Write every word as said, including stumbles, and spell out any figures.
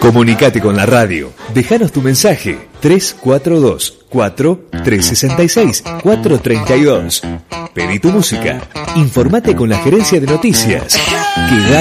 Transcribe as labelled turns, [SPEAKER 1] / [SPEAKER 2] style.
[SPEAKER 1] Comunicate con la radio. Déjanos tu mensaje. tres cuatro dos, cuatro, tres seis seis, cuatro tres dos. Pedí tu música. Informate con la gerencia de noticias. Quedá